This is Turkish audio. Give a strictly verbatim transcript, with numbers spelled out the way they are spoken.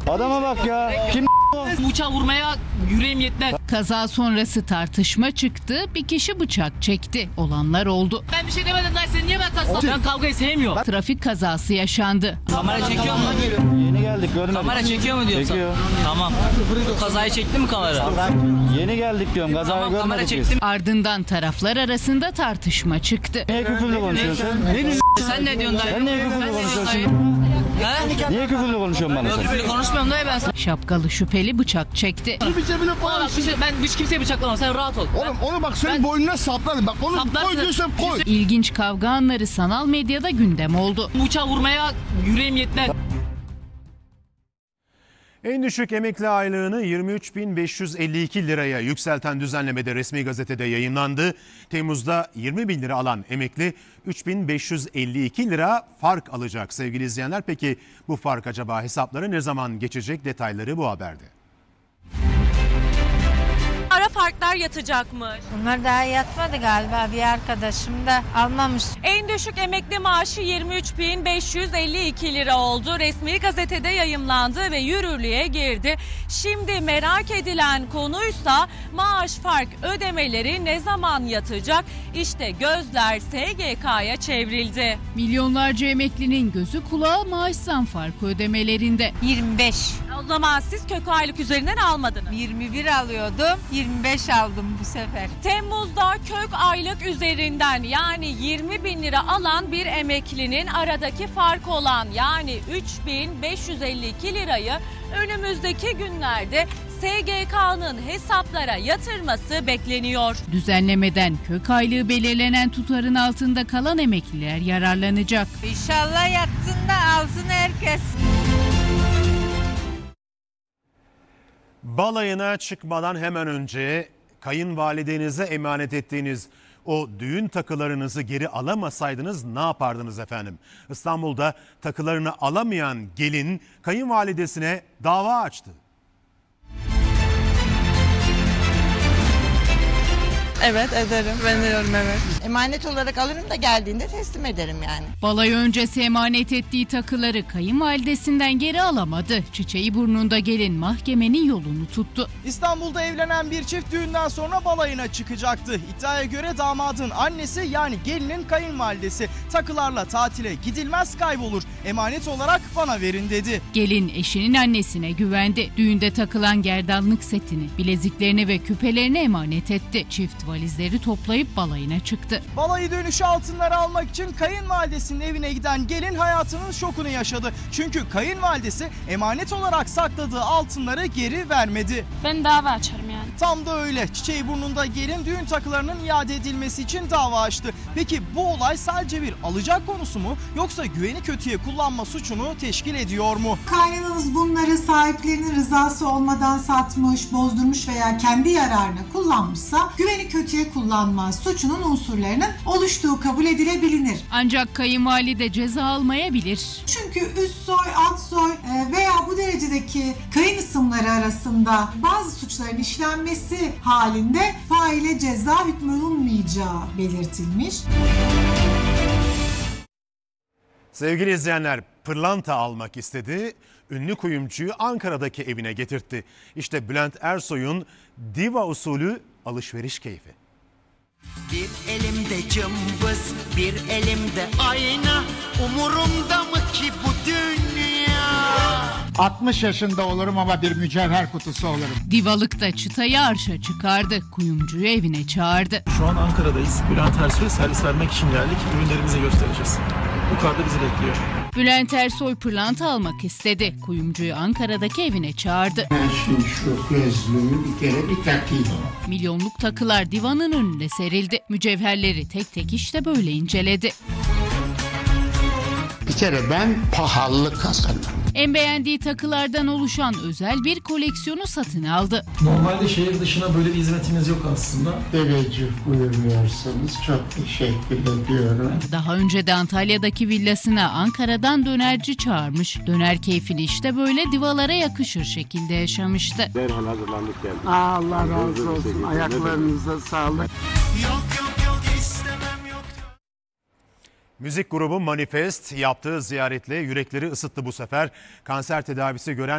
Adama bak ya. Kim Bu uçağı vurmaya yüreğim yetmez. Kaza sonrası tartışma çıktı. Bir kişi bıçak çekti. Olanlar oldu. Ben bir şey demedim lan, sen niye ben taslan? Ben kavgayı sevmiyorum. Trafik kazası yaşandı. Kamera çekiyor mu? Yeni geldik görmedik. Kamera çekiyor mu diyorsun? Çekiyor. Tamam. Kazayı çekti mi kamera? Yeni geldik diyorum. Kazayı Tamam, kamera görmedik biz. çektim. Ardından taraflar arasında tartışma çıktı. Niye küfürlü konuşuyorsun? Sen ne diyorsun dayı? Sen niye küfürlü konuşuyorsun? He? Niye küfürlü konuşuyorsun bana Yok, sen? küfürlü konuşmuyorum dayı ben. Şapkalı şüpheli bıçak çekti. Bana bak, bir şey, ben hiç kimseye bıçaklamam, sen rahat ol. Oğlum onu bak senin Ben- boynuna sapladım. Bak onu Saplarsın. koy diyorsan koy. İlginç kavga anları sanal medyada gündem oldu. Bu uçağı vurmaya yüreğim yetmez. En düşük emekli aylığını yirmi üç bin beş yüz elli iki liraya yükselten düzenlemede resmi gazetede yayınlandı. Temmuz'da yirmi bin lira alan emekli üç bin beş yüz elli iki lira fark alacak sevgili izleyenler. Peki bu fark acaba hesapları ne zaman geçecek, detayları bu haberde. Ara farklar yatacakmış. Bunlar daha yatmadı galiba, bir arkadaşım da almamış. En düşük emekli maaşı yirmi üç bin beş yüz elli iki lira oldu. Resmi gazetede yayımlandı ve yürürlüğe girdi. Şimdi merak edilen konuysa maaş fark ödemeleri ne zaman yatacak? İşte gözler S G K'ya çevrildi. Milyonlarca emeklinin gözü kulağı maaş zam farkı ödemelerinde. yirmi beş. O zaman siz kök aylık üzerinden almadınız. yirmi bir alıyordum, yirmi beş aldım bu sefer. Temmuz'da kök aylık üzerinden yani yirmi bin lira alan bir emeklinin aradaki fark olan yani üç bin beş yüz elli iki lirayı önümüzdeki günlerde S G K'nın hesaplara yatırması bekleniyor. Düzenlemeden kök aylığı belirlenen tutarın altında kalan emekliler yararlanacak. İnşallah yatsın da alsın herkes. Balayına çıkmadan hemen önce kayınvalidenize emanet ettiğiniz o düğün takılarınızı geri alamasaydınız ne yapardınız efendim? İstanbul'da takılarını alamayan gelin kayınvalidesine dava açtı. Evet ederim. Veriyorum evet. Emanet olarak alırım da geldiğinde teslim ederim yani. Balayı öncesi emanet ettiği takıları kayınvalidesinden geri alamadı. Çiçeği burnunda gelin mahkemenin yolunu tuttu. İstanbul'da evlenen bir çift düğünden sonra balayına çıkacaktı. İddiaya göre damadın annesi yani gelinin kayınvalidesi takılarla tatile gidilmez kaybolur. Emanet olarak bana verin dedi. Gelin eşinin annesine güvendi. Düğünde takılan gerdanlık setini, bileziklerini ve küpelerini emanet etti. Çift valizleri toplayıp balayına çıktı. Balayı dönüşü altınları almak için kayınvalidesinin evine giden gelin hayatının şokunu yaşadı. Çünkü kayınvalidesi emanet olarak sakladığı altınları geri vermedi. Ben dava açarım yani. Tam da öyle. Çiçeği burnunda gelin düğün takılarının iade edilmesi için dava açtı. Peki bu olay sadece bir alacak konusu mu yoksa güveni kötüye kullanma suçunu teşkil ediyor mu? Kaynananız bunları sahiplerinin rızası olmadan satmış, bozdurmuş veya kendi yararına kullanmışsa güveni kötüye kullanma suçunun unsurlarının oluştuğu kabul edilebilir. Ancak kayınvalide ceza almayabilir. Çünkü üst soy, alt soy veya bu derecedeki kayın isimleri arasında bazı suçların işlenmesi halinde faile ceza hükmolunmayacağı belirtilmiş. Sevgili izleyenler, pırlanta almak istedi. Ünlü kuyumcuyu Ankara'daki evine getirtti. İşte Bülent Ersoy'un diva usulü alışveriş keyfi. Bir elimde cımbız, bir elimde ayna. Umurumda mı ki bu dünya? altmış yaşında olurum ama bir mücevher kutusu olurum. Divalıkta çıtayı arşa çıkardı. Kuyumcuyu evine çağırdı. Şu an Ankara'dayız. Bülent Ersoy'a servis vermek için geldik. Ürünlerimizi göstereceğiz. Yukarıda bizi bekliyor. Bülent Ersoy pırlanta almak istedi. Kuyumcuyu Ankara'daki evine çağırdı. Ben şimdi şu gözlüğümü bir kere bir takayım. Milyonluk takılar divanın önünde serildi. Mücevherleri tek tek işte böyle inceledi. Bir kere ben pahalı kazanırım. En beğendiği takılardan oluşan özel bir koleksiyonu satın aldı. Normalde şehir dışına böyle bir hizmetimiz yok aslında. Teveccüh buyurmuyorsanız çok teşekkür ediyorum. Daha önce de Antalya'daki villasına Ankara'dan dönerci çağırmış. Döner keyfini işte böyle divalara yakışır şekilde yaşamıştı. Derhal hazırlandık geldik. Allah razı olsun. Ayaklarınıza sağlık. Yok yok yok istemem yok. Müzik grubu Manifest yaptığı ziyaretle yürekleri ısıttı bu sefer. Kanser tedavisi gören